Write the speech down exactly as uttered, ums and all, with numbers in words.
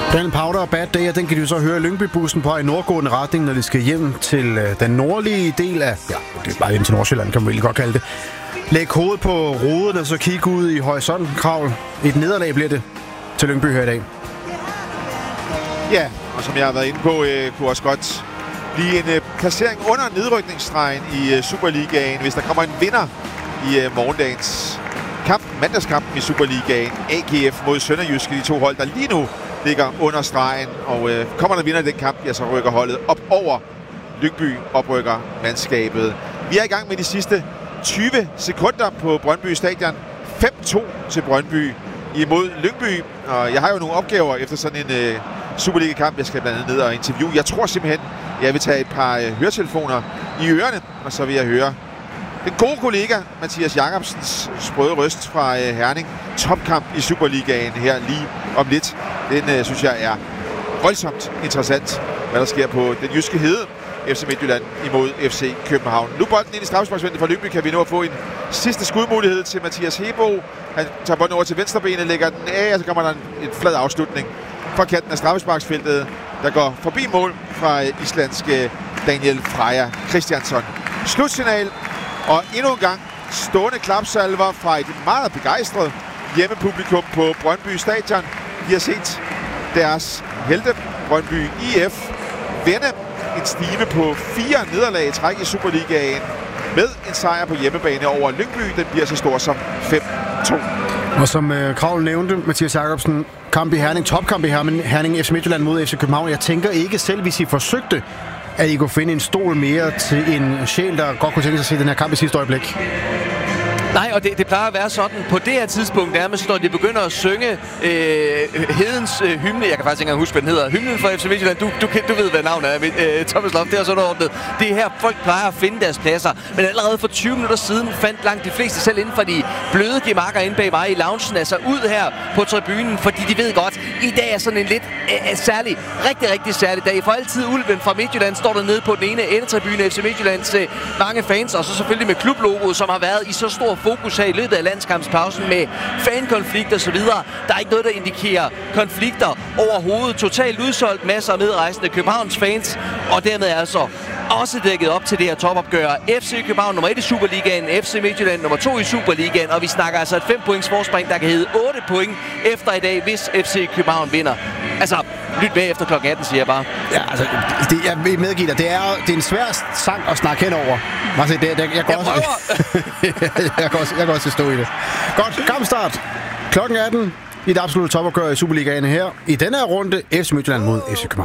Den Powder og Bad Day, den kan de så høre Lyngby-bussen på i nordgående retning, når de skal hjem til øh, den nordlige del af... Ja, det er bare hjem til Nordsjælland, kan man vel godt kalde det. Læg hovedet på ruden og så kigge ud i horisonten, Kravl. Et nederlag bliver det til Lyngby her i dag. Ja, og som jeg har været inde på, øh, kunne også godt blive en øh, placering under nedrykningsstregen i øh, Superligaen, hvis der kommer en vinder i øh, morgendagens kamp, mandagskampen i Superligaen. A G F mod Sønderjyske, de to hold, der lige nu ligger under stregen. Og øh, kommer der vinder i den kamp, ja, så rykker holdet op over Lyngby, oprykker mandskabet. Vi er i gang med de sidste tyve sekunder på Brøndby Stadion. fem to til Brøndby imod Lyngby. Og jeg har jo nogle opgaver efter sådan en øh, Superliga-kamp. Jeg skal blandt andet ned og interviewe. Jeg tror simpelthen, jeg vil tage et par øh, høretelefoner i ørerne, og så vil jeg høre den gode kollega Mathias Jacobsens sprøde røst fra øh, Herning. Topkamp i Superligaen her lige om lidt. Den øh, synes jeg er voldsomt interessant, hvad der sker på den jyske hede. F C Midtjylland imod F C København. Nu bolden ind i straffesparksfeltet fra Lyngby. Kan vi nå at få en sidste skudmulighed til Mathias Hebo. Han tager bolden over til venstrebenet, lægger den af, og så kommer der en, en flad afslutning fra kanten af straffesparksfeltet, der går forbi mål fra islandske Daniel Freja Christiansson. Slutsignal, og endnu en gang stående klapsalver fra et meget begejstret hjemmepublikum på Brøndby Stadion. De har set deres helte, Brøndby I F, vende en stime på fire nederlag i træk i Superligaen med en sejr på hjemmebane over Lyngby. Den bliver så stor som fem to. Og som øh, Kravl nævnte, Mathias Jacobsen, kamp i Herning, topkamp i Herning, Herning F C Midtjylland mod F C København. Jeg tænker ikke selv, hvis I forsøgte, at I kunne finde en stol mere til en sjæl, der godt kunne tænke sig at se den her kamp i sidste øjeblik. Nej, og det, det plejer at være sådan på det her tidspunkt, nærmest når de begynder at synge øh, Hedens øh, hymne. Jeg kan faktisk ikke engang huske, hvad den hedder. Hymnen fra F C Midtjylland. Du, du, du ved, hvad navnet er. Øh, Thomas Loft, det er sådan ordnet. Det er her, folk plejer at finde deres pladser. Men allerede for tyve minutter siden fandt langt de fleste selv inden for de bløde gemakker inde bag mig i loungen. Altså ud her på tribunen, fordi de ved godt, i dag er sådan en lidt øh, særlig, rigtig, rigtig særlig dag. For altid Ulven fra Midtjylland står der nede på den ene endetribune. F C Midtjyllands øh, mange fans, og så selvfølgelig med klublogoet, som har været i så stor fokus her i løbet af landskampspausen med fankonflikter og så videre. Der er ikke noget, der indikerer konflikter overhovedet. Totalt udsolgt, masser af medrejsende Københavns fans, og dermed altså også dækket op til det her topopgør. F C København nummer et i Superligaen, F C Midtjylland nummer to i Superligaen, og vi snakker altså et fem points forspring, der kan hedde otte point efter i dag, hvis F C København vinder. Altså, lyt med efter klokken atten, siger jeg bare. Ja, altså, det, jeg vil medgive dig, det er, det er en svær sang at snakke henover. Altså, det, det, jeg, går jeg også, jeg, går også, jeg går også til at stå i det. Godt, kampstart. Klokken atten i det absolutte topopgør i Superligaen her. I denne her runde, F C Midtjylland mod F C København.